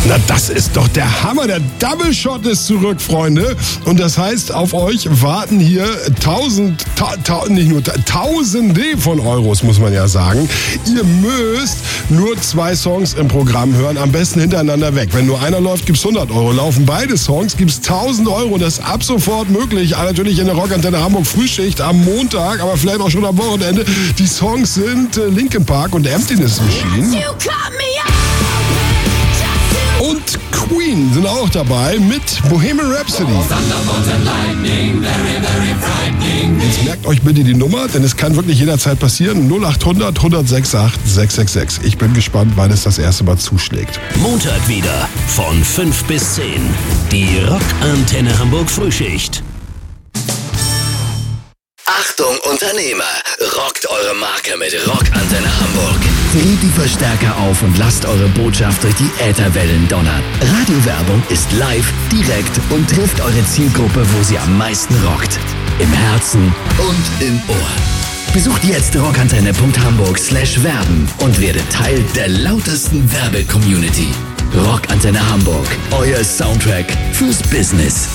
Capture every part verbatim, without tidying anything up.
Na, das ist doch der Hammer. Der Double Shot ist zurück, Freunde. Und das heißt, auf euch warten hier tausend, ta, ta, nicht nur ta, tausende von Euros, muss man ja sagen. Ihr müsst nur zwei Songs im Programm hören, am besten hintereinander weg. Wenn nur einer läuft, gibt's hundert Euro. Laufen beide Songs, gibt's tausend Euro. Das ist ab sofort möglich. Natürlich in der Rockantenne Hamburg Frühschicht am Montag, aber vielleicht auch schon am Wochenende. Die Songs sind äh, Linkin Park und Emptiness Machine. Und Queen sind auch dabei mit Bohemian Rhapsody. Jetzt merkt euch bitte die Nummer, denn es kann wirklich jederzeit passieren. null acht hundert, hundertsechs acht, sechs sechs sechs. Ich bin gespannt, wann es das erste Mal zuschlägt. Montag wieder von fünf bis zehn. Die Rockantenne Hamburg Frühschicht. Achtung Unternehmer, rockt eure Marke mit Rockantenne Hamburg. Dreht die Verstärker auf und lasst eure Botschaft durch die Ätherwellen donnern. Radiowerbung ist live, direkt und trifft eure Zielgruppe, wo sie am meisten rockt. Im Herzen und im Ohr. Besucht jetzt rockantenne punkt hamburg slash werben und werdet Teil der lautesten Werbe-Community. Rockantenne Hamburg, euer Soundtrack fürs Business.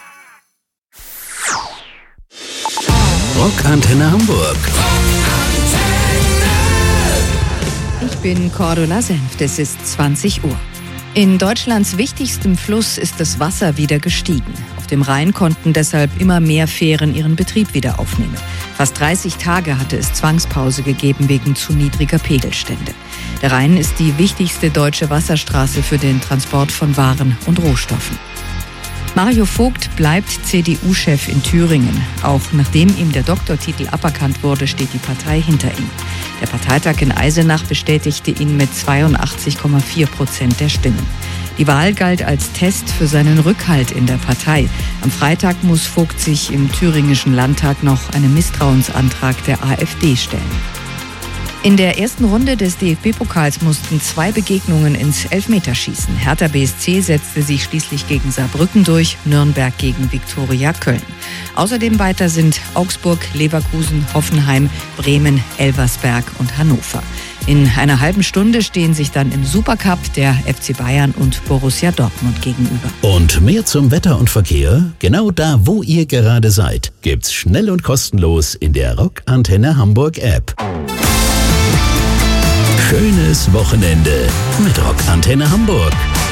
Rockantenne Hamburg. Ich bin Cordula Senft, es ist zwanzig Uhr. In Deutschlands wichtigstem Fluss ist das Wasser wieder gestiegen. Auf dem Rhein konnten deshalb immer mehr Fähren ihren Betrieb wieder aufnehmen. Fast dreißig Tage hatte es Zwangspause gegeben wegen zu niedriger Pegelstände. Der Rhein ist die wichtigste deutsche Wasserstraße für den Transport von Waren und Rohstoffen. Mario Vogt bleibt C D U-Chef in Thüringen. Auch nachdem ihm der Doktortitel aberkannt wurde, steht die Partei hinter ihm. Der Parteitag in Eisenach bestätigte ihn mit zweiundachtzig Komma vier Prozent der Stimmen. Die Wahl galt als Test für seinen Rückhalt in der Partei. Am Freitag muss Vogt sich im thüringischen Landtag noch einem Misstrauensantrag der AfD stellen. In der ersten Runde des D F B-Pokals mussten zwei Begegnungen ins Elfmeterschießen. Hertha B S C setzte sich schließlich gegen Saarbrücken durch, Nürnberg gegen Viktoria Köln. Außerdem weiter sind Augsburg, Leverkusen, Hoffenheim, Bremen, Elversberg und Hannover. In einer halben Stunde stehen sich dann im Supercup der F C Bayern und Borussia Dortmund gegenüber. Und mehr zum Wetter und Verkehr, genau da, wo ihr gerade seid, gibt's schnell und kostenlos in der Rockantenne Hamburg App. Schönes Wochenende mit Rockantenne Hamburg.